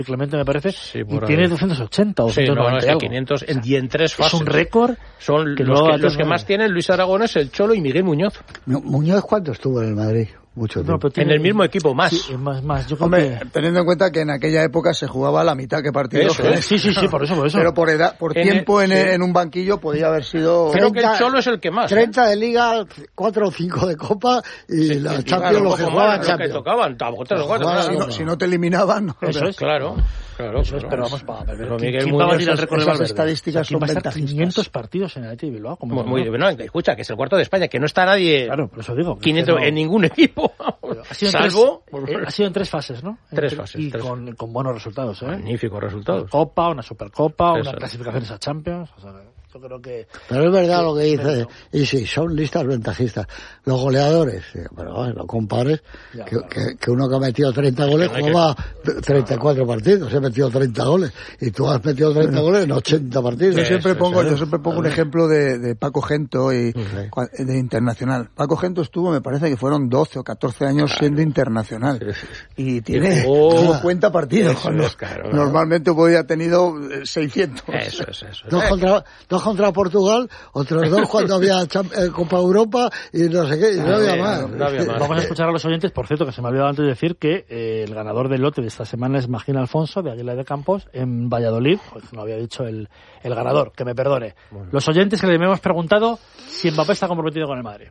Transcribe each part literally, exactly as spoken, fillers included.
Clemente me parece, sí, y tiene doscientos ochenta o sí, doscientos noventa no, no, es y que algo. quinientos en, y en tres fases. Es un récord. Son que los, no que, los que más tienen Luis Aragonés, el Cholo y Miguel Muñoz. No, ¿Muñoz cuánto estuvo en el Madrid? Mucho tiempo. No, tiene, en el mismo equipo, más. Sí, más, más. Yo creo Hombre, que... teniendo en cuenta que en aquella época se jugaba la mitad que partidos. Eso, ¿eh? Sí, sí, sí, por eso, por eso. Pero por edad, por en tiempo el, en, sí. en un banquillo podía haber sido... Creo que el Cholo es el que más. treinta de Liga, cuatro o cinco de Copa y sí, la sí, Champions claro, lo que como jugaban lo Champions. que tocaban, tampoco te lo Claro, claro, si, no, si no te eliminaban... No, eso es. Claro, claro. Eso es, claro. pero vamos, para ver. Pero ¿Quién, Miguel ¿quién va a Muñoz, batir el récord de esas Valverde? estadísticas O sea, ¿quién son va a estar ventajistas? quinientos partidos en el Athletic Bilbao? Como Muy, muy, no, escucha, que es el cuarto de España, que no está nadie... Claro, por eso digo. quinientos no... en ningún equipo. Ha sido Salvo... En tres, eh, ha sido en tres fases, ¿no? Tres en, fases. Y tres. Con, con buenos resultados, ¿eh? Magníficos resultados. Una Copa, una Supercopa, Eso. una clasificaciones a Champions. O sea, yo creo que... Pero es verdad lo que dice, mérito. y sí, son listas ventajistas. Los goleadores, pero bueno, no compares, Ya, que, claro. que, que uno que ha metido treinta goles Que no hay jugaba treinta y cuatro partidos, he metido treinta goles, y tú has metido treinta goles en ochenta partidos. Yo siempre Eso, pongo, eso. yo siempre pongo un ejemplo de, de Paco Gento y Sí. de internacional. Paco Gento estuvo, me parece que fueron doce o catorce años siendo internacional. Y tiene Oh, cincuenta partidos. eso cuando es, claro. Normalmente podía tenido seiscientos. Eso es, eso es. Dos contra, dos contra Portugal, otros dos cuando había Champ- eh, Copa Europa y no sé qué, y no había más. no había más. Vamos a escuchar a los oyentes. Por cierto, que se me ha olvidado antes de decir que eh, el ganador del lote de esta semana es Magín Alfonso, de Águila de Campos, en Valladolid. Pues no había dicho el, el ganador, que me perdone. Bueno. Los oyentes que le hemos preguntado si Mbappé está comprometido con el Madrid.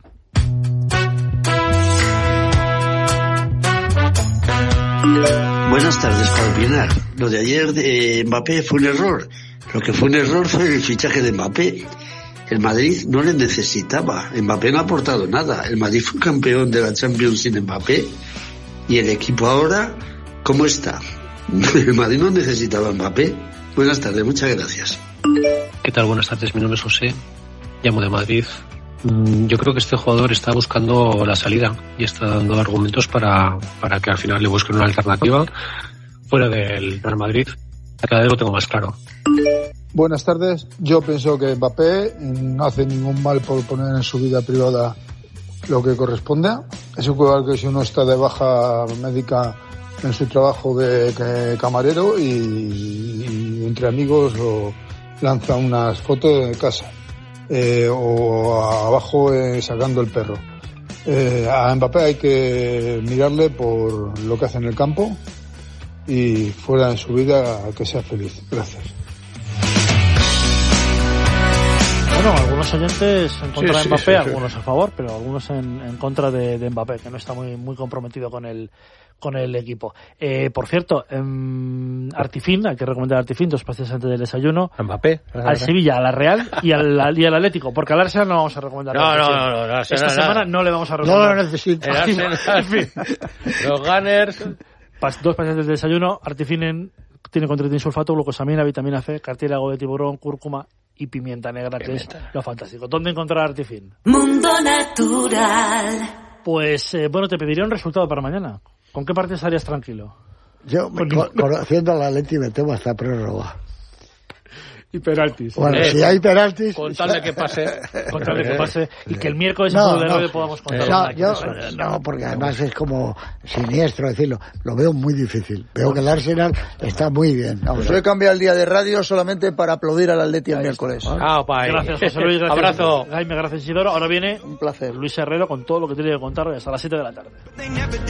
Buenas tardes, para opinar. Lo de ayer de Mbappé fue un error. Lo que fue un error fue el fichaje de Mbappé. El Madrid no le necesitaba. Mbappé no ha aportado nada. El Madrid fue campeón de la Champions sin Mbappé. Y el equipo ahora, ¿cómo está? El Madrid no necesitaba a Mbappé. Buenas tardes, muchas gracias. ¿Qué tal? Buenas tardes, mi nombre es José. Llamo de Madrid. Yo creo que este jugador está buscando la salida y está dando argumentos para, para que al final le busquen una alternativa fuera del Real Madrid. Cada vez lo tengo más claro. Buenas tardes. Yo pienso que Mbappé no hace ningún mal por poner en su vida privada lo que corresponde. Es igual que si uno está de baja médica en su trabajo de, de camarero y, y entre amigos o lanza unas fotos de casa. Eh, o abajo eh, sacando el perro. Eh, a Mbappé hay que mirarle por lo que hace en el campo y fuera de su vida que sea feliz. Gracias. Bueno, algunos oyentes en contra Sí, de Mbappé, sí, sí, sí. algunos a favor, pero algunos en, en contra de, de Mbappé, que no está muy muy comprometido con el con el equipo. Eh, por cierto, eh, Artifin, hay que recomendar Artifin, dos pases antes del desayuno. A Mbappé. Al Sevilla, a la Real y al, y al Atlético, porque al Arsenal no vamos a recomendar. No, Artifin. no, no, no, no, Esta no, semana no. no le vamos a No recomendar. lo necesito. El Arsenal, los Gunners. Pas- dos pases antes del desayuno. Artifin en- tiene contra sulfato, glucosamina, vitamina C, cartílago de tiburón, cúrcuma y pimienta negra, Pimienta. que es lo fantástico. ¿Dónde encontrar Artifin? Mundo Natural. Pues, eh, bueno, te pediría un resultado para mañana. ¿Con qué parte estarías tranquilo? Yo, me- co- conociendo a la Leti, me temo hasta prórroga. Y penaltis. Bueno, Eh, si hay penaltis... Con tal de que pase. Con tal de que pase. Y que el miércoles en No, Fútbol de no. Radio podamos contar. No, una yo, cosa. no, porque además es como siniestro decirlo. Lo veo muy difícil. Veo que el Arsenal está muy bien. Vamos Yo he cambiado el día de radio solamente para aplaudir al Atleti el miércoles. Ah, pa' ahí. Gracias, José Luis. Gracias, Abrazo. Jaime. Gracias, Isidoro. Ahora viene Un placer. Luis Herrero con todo lo que tiene que contar hoy hasta las siete de la tarde.